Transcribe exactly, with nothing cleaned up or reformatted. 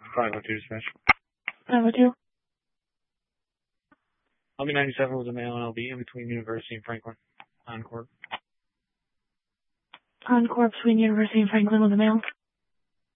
five oh two dispatch. five oh two. L B ninety-seven was a male and L B in between University and Franklin. Encore. Encore between University and Franklin with a male.